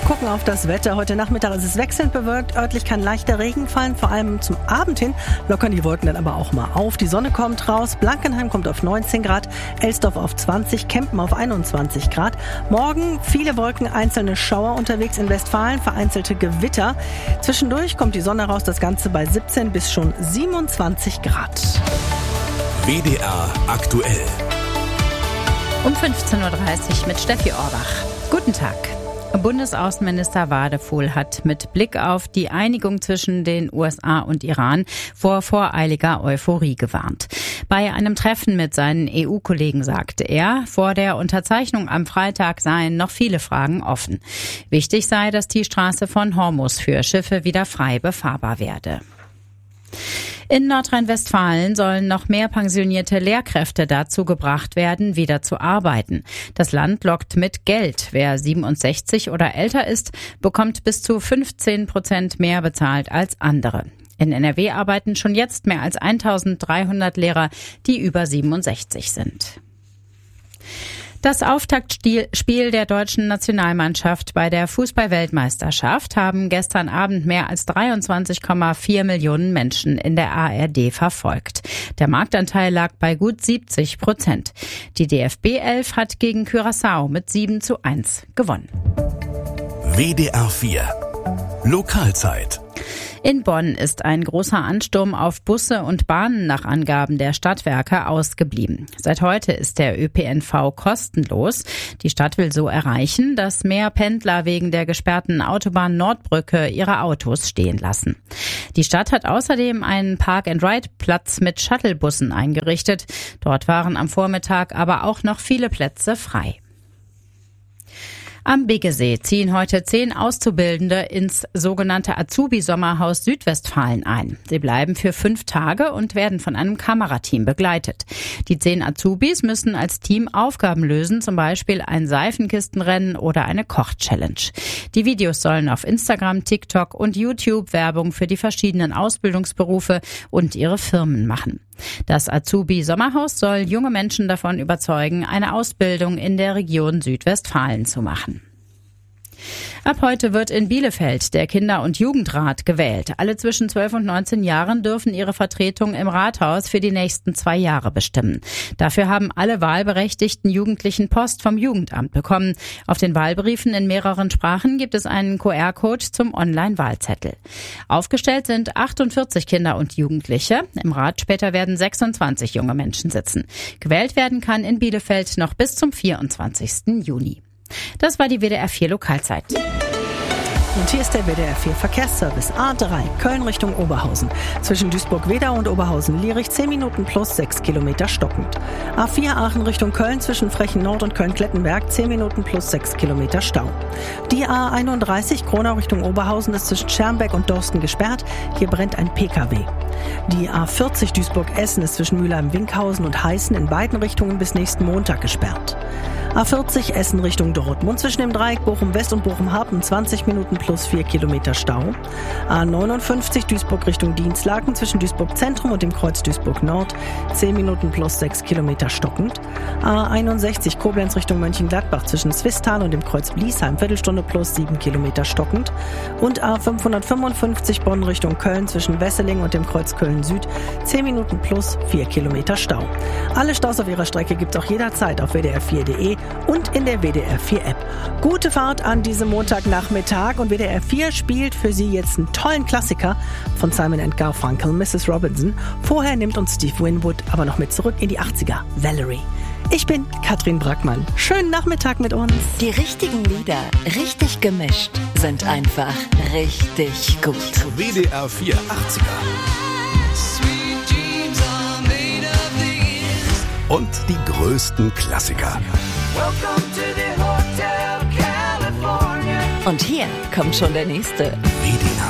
Gucken auf das Wetter. Heute Nachmittag ist es wechselnd bewölkt. Örtlich kann leichter Regen fallen. Vor allem zum Abend hin lockern die Wolken dann aber auch mal auf. Die Sonne kommt raus. Blankenheim kommt auf 19 Grad. Elsdorf auf 20. Kempen auf 21 Grad. Morgen viele Wolken, einzelne Schauer unterwegs in Westfalen. Vereinzelte Gewitter. Zwischendurch kommt die Sonne raus. Das Ganze bei 17 bis schon 27 Grad. WDR aktuell. Um 15.30 Uhr mit Steffi Orbach. Guten Tag. Bundesaußenminister Wadefuhl hat mit Blick auf die Einigung zwischen den USA und Iran vor voreiliger Euphorie gewarnt. Bei einem Treffen mit seinen EU-Kollegen sagte er, vor der Unterzeichnung am Freitag seien noch viele Fragen offen. Wichtig sei, dass die Straße von Hormuz für Schiffe wieder frei befahrbar werde. In Nordrhein-Westfalen sollen noch mehr pensionierte Lehrkräfte dazu gebracht werden, wieder zu arbeiten. Das Land lockt mit Geld. Wer 67 oder älter ist, bekommt bis zu 15% mehr bezahlt als andere. In NRW arbeiten schon jetzt mehr als 1.300 Lehrer, die über 67 sind. Das Auftaktspiel der deutschen Nationalmannschaft bei der Fußball-Weltmeisterschaft haben gestern Abend mehr als 23,4 Millionen Menschen in der ARD verfolgt. Der Marktanteil lag bei gut 70%. Die DFB 11 hat gegen Curaçao mit 7:1 gewonnen. WDR 4 Lokalzeit. In Bonn ist ein großer Ansturm auf Busse und Bahnen nach Angaben der Stadtwerke ausgeblieben. Seit heute ist der ÖPNV kostenlos. Die Stadt will so erreichen, dass mehr Pendler wegen der gesperrten Autobahn Nordbrücke ihre Autos stehen lassen. Die Stadt hat außerdem einen Park-and-Ride-Platz mit Shuttlebussen eingerichtet. Dort waren am Vormittag aber auch noch viele Plätze frei. Am Biggesee ziehen heute 10 Auszubildende ins sogenannte Azubi-Sommerhaus Südwestfalen ein. Sie bleiben für 5 Tage und werden von einem Kamerateam begleitet. Die 10 Azubis müssen als Team Aufgaben lösen, zum Beispiel ein Seifenkistenrennen oder eine Koch-Challenge. Die Videos sollen auf Instagram, TikTok und YouTube Werbung für die verschiedenen Ausbildungsberufe und ihre Firmen machen. Das Azubi-Sommerhaus soll junge Menschen davon überzeugen, eine Ausbildung in der Region Südwestfalen zu machen. Ab heute wird in Bielefeld der Kinder- und Jugendrat gewählt. Alle zwischen 12 und 19 Jahren dürfen ihre Vertretung im Rathaus für die nächsten 2 Jahre bestimmen. Dafür haben alle wahlberechtigten Jugendlichen Post vom Jugendamt bekommen. Auf den Wahlbriefen in mehreren Sprachen gibt es einen QR-Code zum Online-Wahlzettel. Aufgestellt sind 48 Kinder und Jugendliche. Im Rat später werden 26 junge Menschen sitzen. Gewählt werden kann in Bielefeld noch bis zum 24. Juni. Das war die WDR 4 Lokalzeit. Und hier ist der WDR 4 Verkehrsservice. A3 Köln Richtung Oberhausen. Zwischen Duisburg-Wedau und Oberhausen-Lierich 10 Minuten plus 6 Kilometer stockend. A4 Aachen Richtung Köln zwischen Frechen-Nord und Köln-Klettenberg 10 Minuten plus 6 Kilometer Stau. Die A31 Kronau Richtung Oberhausen ist zwischen Schermbeck und Dorsten gesperrt. Hier brennt ein PKW. Die A40 Duisburg-Essen ist zwischen Mülheim-Winkhausen und Heißen in beiden Richtungen bis nächsten Montag gesperrt. A40 Essen Richtung Dortmund zwischen dem Dreieck Bochum-West und Bochum-Hafen 20 Minuten plus 4 Kilometer Stau. A59 Duisburg Richtung Dienstlaken zwischen Duisburg-Zentrum und dem Kreuz Duisburg-Nord 10 Minuten plus 6 Kilometer stockend. A61 Koblenz Richtung Mönchengladbach zwischen Swisttal und dem Kreuz Bliesheim Viertelstunde plus 7 Kilometer stockend. Und A555 Bonn Richtung Köln zwischen Wesseling und dem Kreuz Köln-Süd 10 Minuten plus 4 Kilometer Stau. Alle Staus auf ihrer Strecke gibt es auch jederzeit auf wdr4.de und in der WDR 4 App. Gute Fahrt an diesem Montagnachmittag und WDR 4 spielt für Sie jetzt einen tollen Klassiker von Simon & Garfunkel, Mrs. Robinson. Vorher nimmt uns Steve Winwood aber noch mit zurück in die 80er, Valerie. Ich bin Katrin Brackmann. Schönen Nachmittag mit uns. Die richtigen Lieder, richtig gemischt, sind einfach richtig gut. WDR 4 80er. Und die größten Klassiker. Und hier kommt schon der nächste. WDR